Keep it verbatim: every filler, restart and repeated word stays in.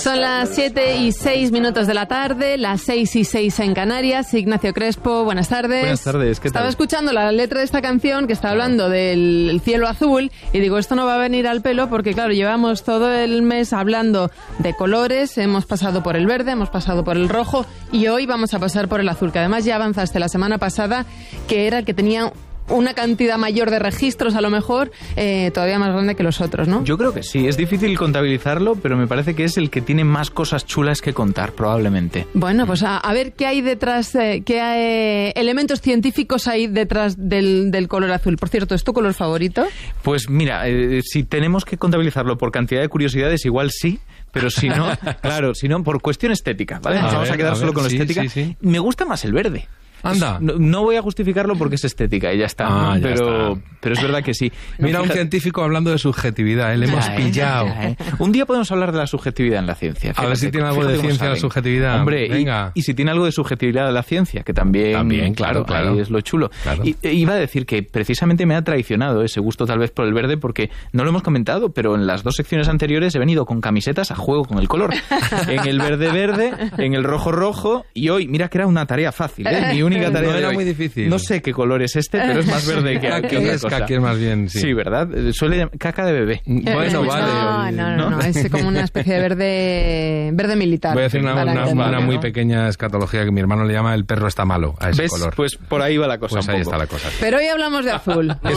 Son las siete y seis minutos de la tarde, las seis y seis en Canarias. Ignacio Crespo, buenas tardes. Buenas tardes, ¿qué tal? Estaba escuchando la letra de esta canción que está hablando del cielo azul y digo, esto no va a venir al pelo porque, claro, llevamos todo el mes hablando de colores, hemos pasado por el verde, hemos pasado por el rojo y hoy vamos a pasar por el azul, que además ya avanzaste la semana pasada, que era el que tenía una cantidad mayor de registros, a lo mejor, eh, todavía más grande que los otros, ¿no? Yo creo que sí, es difícil contabilizarlo, pero me parece que es el que tiene más cosas chulas que contar, probablemente. Bueno, pues a, a ver qué hay detrás, eh, qué eh, elementos científicos hay detrás del, del color azul. Por cierto, ¿es tu color favorito? Pues mira, eh, si tenemos que contabilizarlo por cantidad de curiosidades, igual sí. Pero si no, claro, si no, por cuestión estética, ¿vale? Nos vamos a quedar a solo ver, con la sí, estética. Sí, sí. Me gusta más el verde. Anda. No, no voy a justificarlo porque es estética y ya está. Ah, ¿no? ya pero, está. pero es verdad que sí. Mira, no, un científico hablando de subjetividad, ¿eh? Le hemos Ya, pillado. ya, ya. Un día podemos hablar de la subjetividad en la ciencia. Fíjate, a ver si tiene algo de ciencia la subjetividad. Hombre, venga. Y, y si tiene algo de subjetividad de la ciencia, que también, También, claro, claro, claro. ahí es lo chulo. Claro. Y, e iba a decir que precisamente me ha traicionado ese gusto tal vez por el verde, porque no lo hemos comentado, pero en las dos secciones anteriores he venido con camisetas a juego con el color. En el verde verde, en el rojo rojo, y hoy, mira que era una tarea fácil, ¿eh? Mi única tarea No de era hoy. muy difícil. No sé qué color es este, pero es más verde que, que otra es cosa. caqui, es más bien, sí. Sí, ¿verdad? Suele caca de bebé. Bueno, Eh, vale. No, no, no, no, es como una especie de verde verde militar. Voy a decir una, para una, entenderlo, una muy ¿no? pequeña escatología que mi hermano le llama el perro está malo a ese ¿Ves? color. Pues por ahí va la cosa. Pues un ahí poco. está la cosa. Pero hoy hablamos de azul.